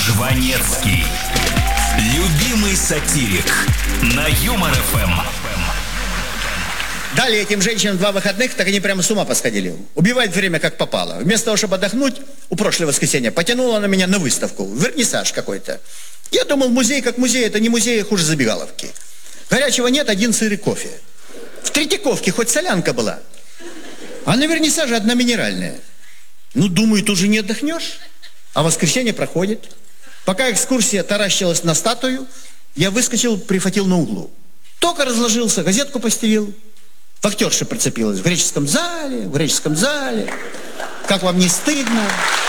Жванецкий. Любимый сатирик. На Юмор ФМ. Дали этим женщинам 2 выходных, так они прямо с ума посходили. Убивать время как попало. Вместо того, чтобы отдохнуть, у прошлое воскресенье потянула она меня на выставку. Вернисаж какой-то. Я думал, музей как музей, это не музей, хуже забегаловки. Горячего нет, 1 сыр и кофе. В Третьяковке хоть солянка была. А на вернисаже одна минеральная. Ну, думаю, тут же не отдохнешь. А воскресенье проходит. Пока экскурсия таращилась на статую, я выскочил, прихватил на углу. Только разложился, газетку постелил. Вахтерша прицепилась. В греческом зале, в греческом зале. Как вам не стыдно?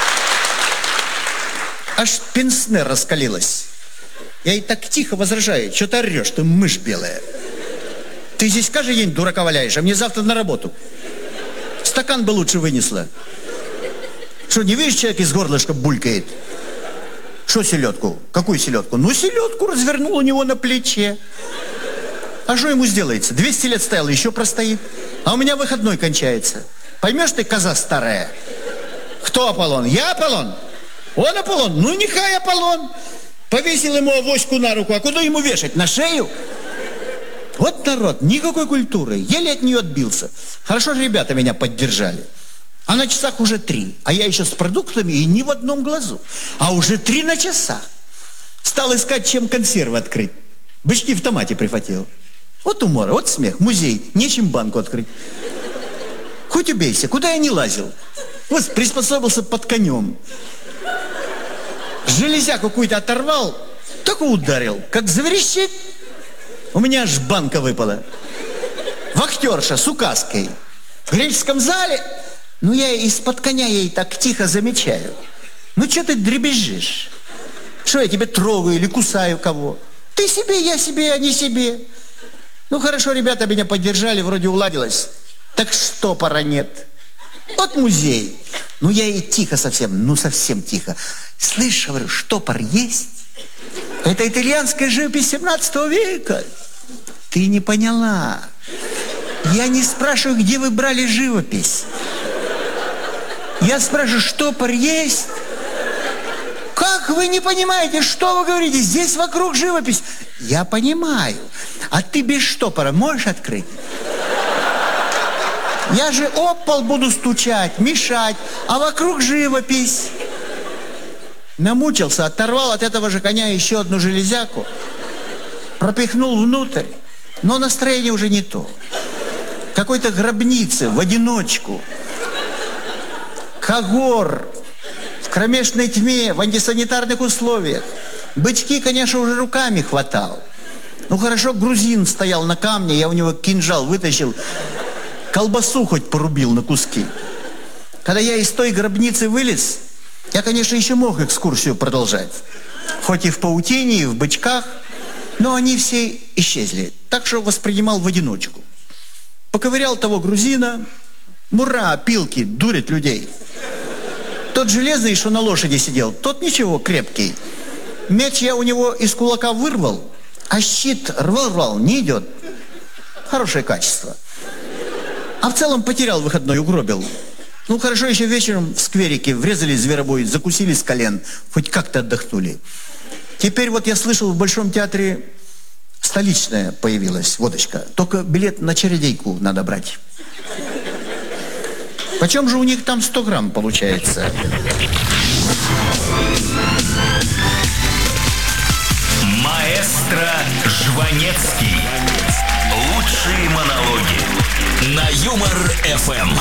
Аж пенсне раскалилась. Я ей так тихо возражаю. Что ты орешь, ты мышь белая. Ты здесь каждый день дурака валяешь, а мне завтра на работу. Стакан бы лучше вынесла. Что, не видишь, человек из горлышка булькает? Что селедку? Какую селедку? Ну, селедку развернул у него на плече. А что ему сделается? 200 лет стоял, еще простоит. А у меня выходной кончается. Поймешь ты, коза старая? Кто Аполлон? Я Аполлон? Он Аполлон? Ну, нехай Аполлон. Повесил ему авоську на руку. А куда ему вешать? На шею? Вот народ, никакой культуры. Еле от нее отбился. Хорошо же ребята меня поддержали. А на часах уже 3. А я еще с продуктами и ни в одном глазу. А уже 3 на часах. Стал искать, чем консервы открыть. Бычки в томате прихватил. Вот умора, вот смех. Музей. Нечем банку открыть. Хоть убейся, куда я не лазил. Вот приспособился под конем. Железяку какую-то оторвал, только ударил. Как заверещит, у меня аж банка выпала. Вахтерша с указкой. В греческом зале, ну я из-под коня ей так тихо замечаю. Ну что ты дребезжишь? Что я тебя трогаю или кусаю кого? Ты себе, я себе, а не себе. Ну хорошо, ребята меня поддержали, вроде уладилось. Так штопора нет. Вот музей. Ну я и тихо совсем, ну совсем тихо. Слышь, говорю, штопор есть? Это итальянская живопись 17 века. Ты не поняла. Я не спрашиваю, где вы брали живопись. Я спрашиваю, штопор есть? Как вы не понимаете, что вы говорите? Здесь вокруг живопись. Я понимаю. А ты без штопора можешь открыть? Я же об пол буду стучать, мешать, а вокруг живопись. Намучился, оторвал от этого же коня еще одну железяку, пропихнул внутрь, но настроение уже не то. Какой-то гробницы в одиночку. Когор в кромешной тьме, в антисанитарных условиях. Бычки, конечно, уже руками хватал. Ну хорошо, грузин стоял на камне, я у него кинжал вытащил, колбасу хоть порубил на куски. Когда я из той гробницы вылез, я, конечно, еще мог экскурсию продолжать. Хоть и в паутине, и в бычках, но они все исчезли. Так что воспринимал в одиночку. Поковырял того грузина. Мура, пилки, дурит людей. Тот железный, что на лошади сидел, тот ничего, крепкий. Меч я у него из кулака вырвал, а щит рвал, не идет. Хорошее качество. А в целом потерял выходной, угробил. Ну, хорошо, еще вечером в скверике врезали зверобой, закусили с колен. Хоть как-то отдохнули. Теперь вот я слышал, в Большом театре столичная появилась водочка. Только билет на чередейку надо брать. Почем же у них там 100 грамм получается? Маэстро Жванецкий. Лучшие монологи. На Юмор ФМ.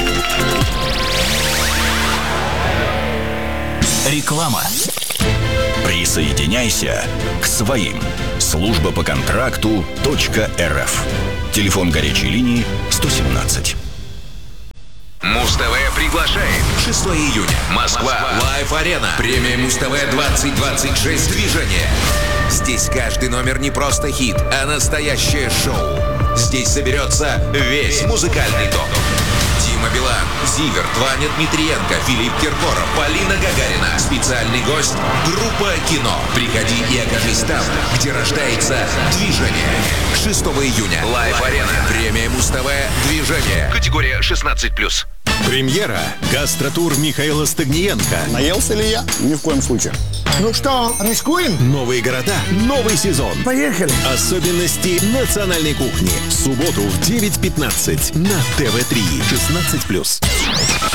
Реклама. Присоединяйся к своим. Служба по контракту .рф. Телефон горячей линии 117. Муз-ТВ приглашает. 6 июня. Москва. Лайв-арена. Премия Муз-ТВ 2026 движение. Здесь каждый номер не просто хит, а настоящее шоу. Здесь соберется весь музыкальный топ. Дима Билан, Зиверт, Ваня Дмитриенко, Филипп Киркоров, Полина Гагарина. Специальный гость – группа «Кино». Приходи и окажись там, где рождается движение. 6 июня. Лайв-арена. Премия Муз-ТВ «Движение». Категория 16+. Премьера. Гастротур Михаила Стагниенко. Наелся ли я? Ни в коем случае. Ну что, рискуем? Новые города, новый сезон. Поехали. Особенности национальной кухни. В субботу в 9:15 на ТВ3. 16+.